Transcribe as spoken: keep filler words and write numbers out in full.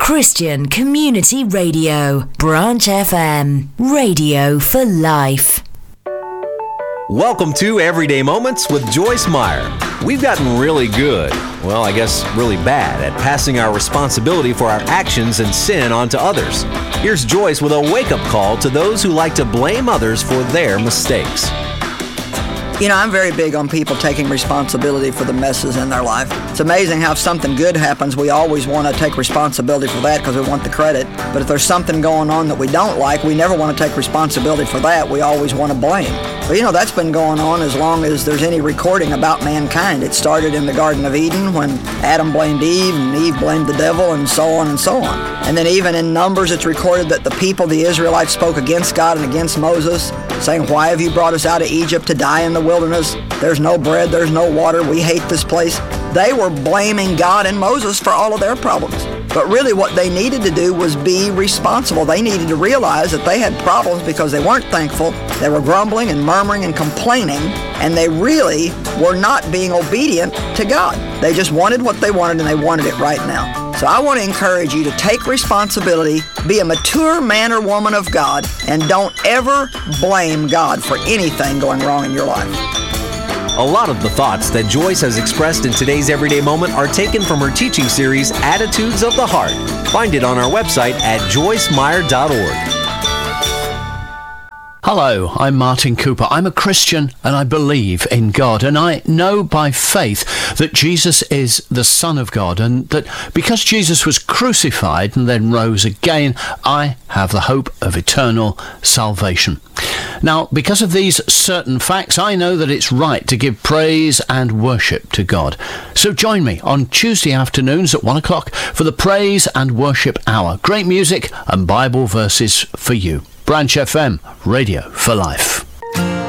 Christian Community Radio, Branch F M, radio for life. Welcome to Everyday Moments with Joyce Meyer. We've gotten really good, well, I guess really bad, at passing our responsibility for our actions and sin onto others. Here's Joyce with a wake-up call to those who like to blame others for their mistakes. You know, I'm very big on people taking responsibility for the messes in their life. It's amazing how if something good happens, we always want to take responsibility for that because we want the credit. But if there's something going on that we don't like, we never want to take responsibility for that. We always want to blame. But you know, that's been going on as long as there's any recording about mankind. It started in the Garden of Eden when Adam blamed Eve and Eve blamed the devil and so on and so on. And then even in Numbers, it's recorded that the people, the Israelites, spoke against God and against Moses, saying, "Why have you brought us out of Egypt to die in the wilderness? There's no bread, there's no water, we hate this place." They were blaming God and Moses for all of their problems. But really what they needed to do was be responsible. They needed to realize that they had problems because they weren't thankful. They were grumbling and murmuring and complaining, and they really were not being obedient to God. They just wanted what they wanted, and they wanted it right now. So I want to encourage you to take responsibility, be a mature man or woman of God, and don't ever blame God for anything going wrong in your life. A lot of the thoughts that Joyce has expressed in today's Everyday Moment are taken from her teaching series, Attitudes of the Heart. Find it on our website at joyce meyer dot org. Hello, I'm Martin Cooper. I'm a Christian and I believe in God, and I know by faith that Jesus is the Son of God, and that because Jesus was crucified and then rose again, I have the hope of eternal salvation. Now, because of these certain facts, I know that it's right to give praise and worship to God. So join me on Tuesday afternoons at one o'clock for the Praise and Worship Hour. Great music and Bible verses for you. Branch F M, radio for life.